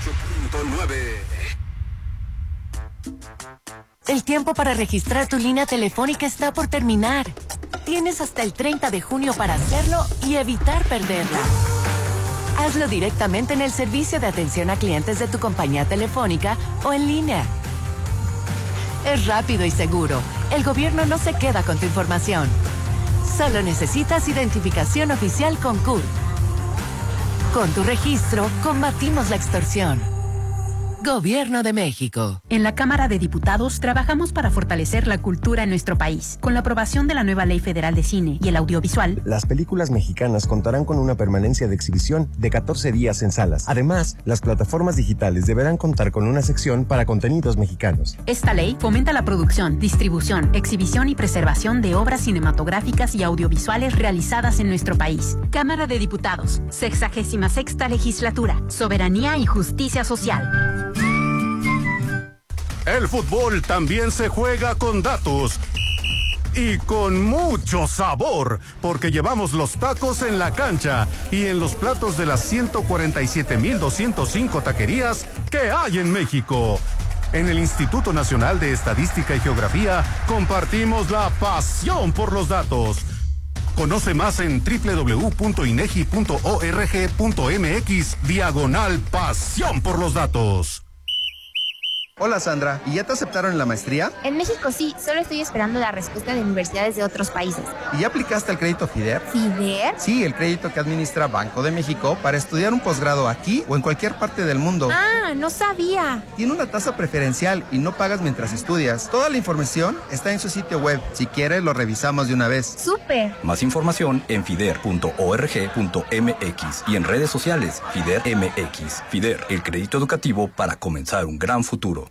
98.9. El tiempo para registrar tu línea telefónica está por terminar. Tienes hasta el 30 de junio para hacerlo y evitar perderla. Hazlo directamente en el servicio de atención a clientes de tu compañía telefónica o en línea. Es rápido y seguro. El gobierno no se queda con tu información. Solo necesitas identificación oficial con CURP. Con tu registro, combatimos la extorsión. Gobierno de México. En la Cámara de Diputados trabajamos para fortalecer la cultura en nuestro país. Con la aprobación de la nueva Ley Federal de Cine y el Audiovisual, las películas mexicanas contarán con una permanencia de exhibición de 14 días en salas. Además, las plataformas digitales deberán contar con una sección para contenidos mexicanos. Esta ley fomenta la producción, distribución, exhibición y preservación de obras cinematográficas y audiovisuales realizadas en nuestro país. Cámara de Diputados, 66ª Legislatura, Soberanía y Justicia Social. El fútbol también se juega con datos y con mucho sabor, porque llevamos los tacos en la cancha y en los platos de las 147,205 taquerías que hay en México. En el Instituto Nacional de Estadística y Geografía compartimos la pasión por los datos. Conoce más en www.inegi.org.mx/pasión por los datos. Hola Sandra, ¿y ya te aceptaron en la maestría? En México sí, solo estoy esperando la respuesta de universidades de otros países. ¿Y ya aplicaste al crédito FIDER? ¿FIDER? Sí, el crédito que administra Banco de México para estudiar un posgrado aquí o en cualquier parte del mundo. Ah, no sabía. Tiene una tasa preferencial y no pagas mientras estudias. Toda la información está en su sitio web. Si quieres, lo revisamos de una vez. ¡Súper! Más información en fider.org.mx y en redes sociales FIDER MX. FIDER, el crédito educativo para comenzar un gran futuro.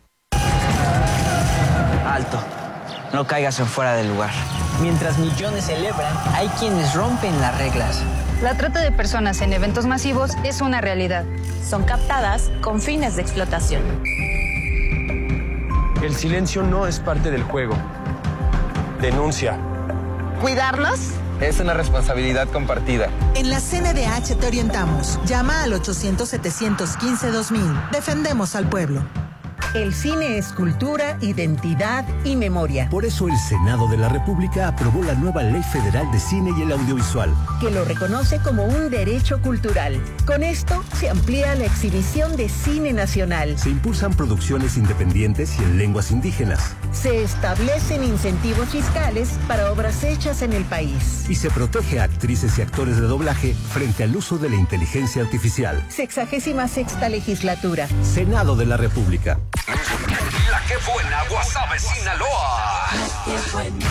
Alto, no caigas en fuera del lugar. Mientras millones celebran, hay quienes rompen las reglas. La trata de personas en eventos masivos es una realidad. Son captadas con fines de explotación. El silencio no es parte del juego. Denuncia. ¿Cuidarlos? Es una responsabilidad compartida. En la CNDH te orientamos. Llama al 800-715-2000. Defendemos al pueblo. El cine es cultura, identidad y memoria. Por eso el Senado de la República aprobó la nueva Ley Federal de Cine y el Audiovisual, que lo reconoce como un derecho cultural. Con esto se amplía la exhibición de cine nacional. Se impulsan producciones independientes y en lenguas indígenas. Se establecen incentivos fiscales para obras hechas en el país. Y se protege a actrices y actores de doblaje frente al uso de la inteligencia artificial. 66ª Legislatura. Senado de la República. La que buena, Guasave, Sinaloa. 88.9.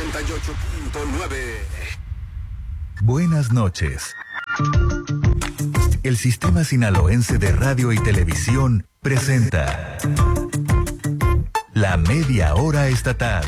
Buenas noches. El Sistema Sinaloense de Radio y Televisión presenta La Media Hora Estatal.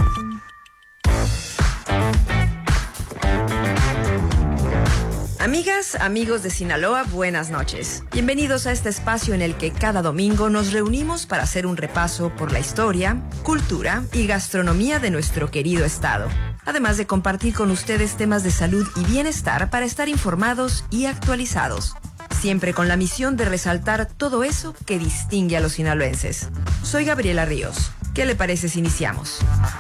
Amigas, amigos de Sinaloa, buenas noches. Bienvenidos a este espacio en el que cada domingo nos reunimos para hacer un repaso por la historia, cultura y gastronomía de nuestro querido estado. Además de compartir con ustedes temas de salud y bienestar para estar informados y actualizados. Siempre con la misión de resaltar todo eso que distingue a los sinaloenses. Soy Gabriela Ríos. ¿Qué le parece si iniciamos?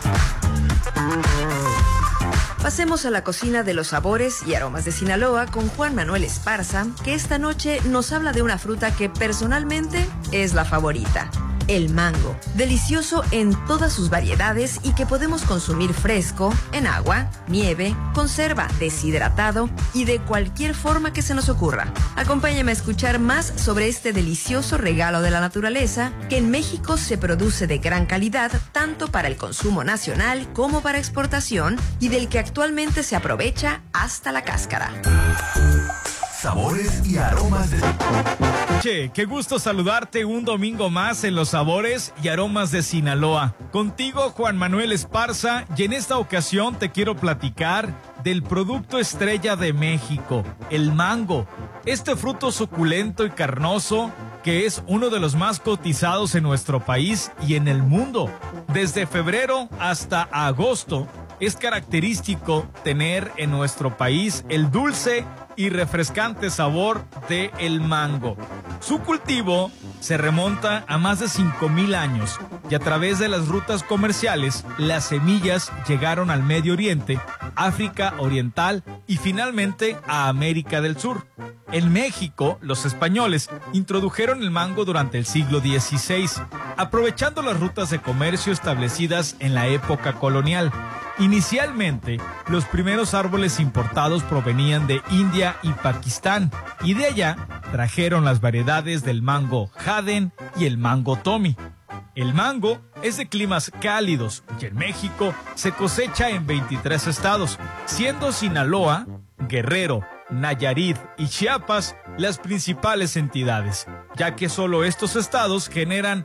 Pasemos a la cocina de los sabores y aromas de Sinaloa con Juan Manuel Esparza, que esta noche nos habla de una fruta que personalmente es la favorita, el mango. Delicioso en todas sus variedades y que podemos consumir fresco, en agua, nieve, conserva, deshidratado y de cualquier forma que se nos ocurra. Acompáñame a escuchar más sobre este delicioso regalo de la naturaleza que en México se produce de gran calidad tanto para el consumo nacional como para exportación y del que actualmente se aprovecha hasta la cáscara. Sabores y aromas de... Che, qué gusto saludarte un domingo más en los sabores y aromas de Sinaloa. Contigo, Juan Manuel Esparza, y en esta ocasión te quiero platicar del producto estrella de México, el mango. Este fruto suculento y carnoso que es uno de los más cotizados en nuestro país y en el mundo. Desde febrero hasta agosto, es característico tener en nuestro país el dulce y refrescante sabor del mango. Su cultivo se remonta a más de 5,000 años y a través de las rutas comerciales, las semillas llegaron al Medio Oriente, África Oriental y finalmente a América del Sur. En México, los españoles introdujeron el mango durante el siglo XVI, aprovechando las rutas de comercio establecidas en la época colonial. Inicialmente, los primeros árboles importados provenían de India y Pakistán, y de allá trajeron las variedades del mango Haden y el mango Tommy. El mango es de climas cálidos y en México se cosecha en 23 estados, siendo Sinaloa, Guerrero, Nayarit y Chiapas las principales entidades, ya que solo estos estados generan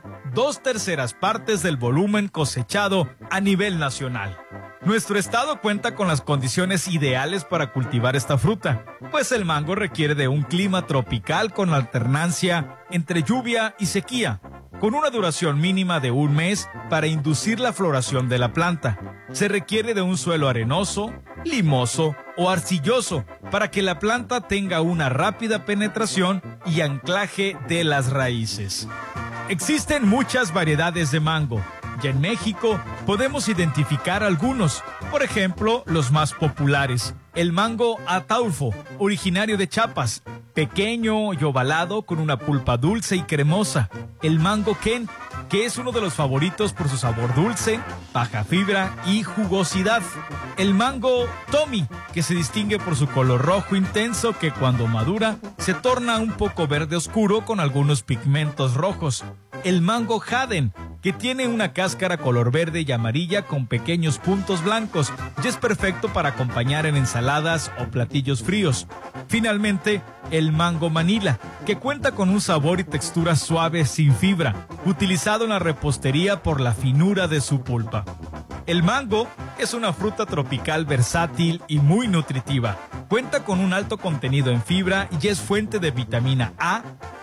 2/3 partes del volumen cosechado a nivel nacional. Nuestro estado cuenta con las condiciones ideales para cultivar esta fruta, pues el mango requiere de un clima tropical con alternancia entre lluvia y sequía, con una duración mínima de 1 mes para inducir la floración de la planta. Se requiere de un suelo arenoso, limoso o arcilloso para que la planta tenga una rápida penetración y anclaje de las raíces. Existen muchas variedades de mango, y en México podemos identificar algunos, por ejemplo, los más populares. El mango Ataulfo, originario de Chiapas, pequeño y ovalado con una pulpa dulce y cremosa. El mango Ken, que es uno de los favoritos por su sabor dulce, baja fibra y jugosidad. El mango Tommy, que se distingue por su color rojo intenso que cuando madura se torna un poco verde oscuro con algunos pigmentos rojos. El mango Haden, que tiene una cáscara color verde y amarilla con pequeños puntos blancos y es perfecto para acompañar en ensaladas o platillos fríos. Finalmente, el mango Manila, que cuenta con un sabor y textura suave sin fibra, utilizado en la repostería por la finura de su pulpa. El mango es una fruta tropical versátil y muy nutritiva. Cuenta con un alto contenido en fibra y es fuente de vitamina A,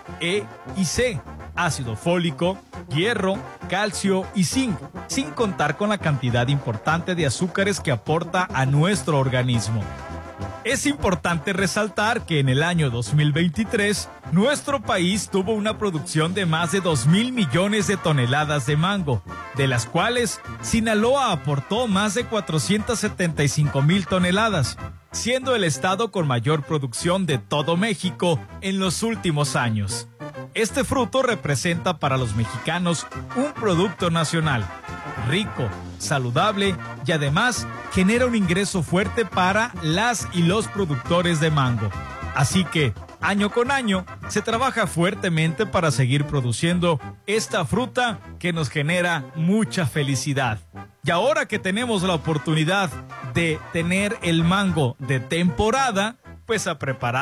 E y C, ácido fólico, hierro, calcio y zinc, sin contar con la cantidad importante de azúcares que aporta a nuestro organismo. Es importante resaltar que en el año 2023, nuestro país tuvo una producción de más de 2,000 millones de toneladas de mango, de las cuales Sinaloa aportó más de 475,000 toneladas, siendo el estado con mayor producción de todo México en los últimos años. Este fruto representa para los mexicanos un producto nacional, rico, saludable y además genera un ingreso fuerte para las y los productores de mango. Así que, año con año, se trabaja fuertemente para seguir produciendo esta fruta que nos genera mucha felicidad. Y ahora que tenemos la oportunidad de tener el mango de temporada, pues a preparar